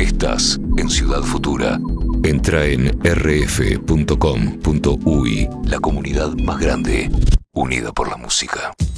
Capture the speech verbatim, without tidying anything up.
Estás en Ciudad Futura. Entra en erre efe punto com punto uy, la comunidad más grande, unida por la música.